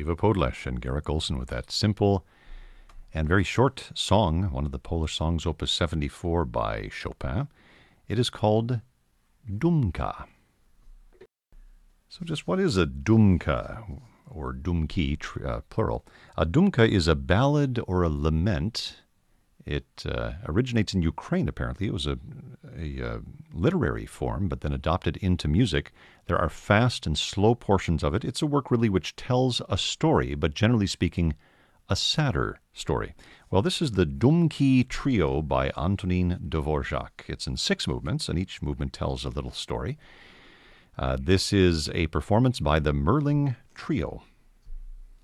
Ivo Podlesh and Garrick Olson with that simple and very short song, one of the Polish songs, Opus 74 by Chopin. It is called Dumka. So just what is a dumka, or dumki, plural? A dumka is a ballad or a lament. It originates in Ukraine, apparently. It was a literary form, but then adopted into music. There are fast and slow portions of it. It's a work, really, which tells a story, but generally speaking, a sadder story. Well, this is the Dumki Trio by Antonin Dvorak. It's in 6 movements, and each movement tells a little story. This is a performance by the Merling Trio.